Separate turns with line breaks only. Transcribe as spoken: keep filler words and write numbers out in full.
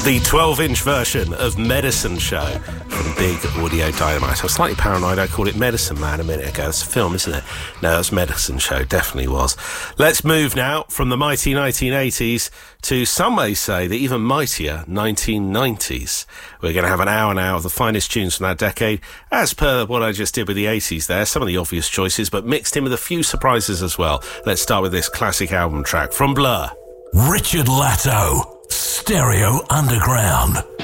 The twelve-inch version of Medicine Show from Big Audio Dynamite. I was slightly paranoid. I called it Medicine Man a minute ago. It's a film, isn't it? No, it's Medicine Show. Definitely was. Let's move now from the mighty nineteen eighties to, some may say, the even mightier nineteen nineties. We're going to have an hour now of the finest tunes from that decade, as per what I just did with the eighties there. Some of the obvious choices, but mixed in with a few surprises as well. Let's start with this classic album track from Blur.
Richard Latto, Stereo Underground.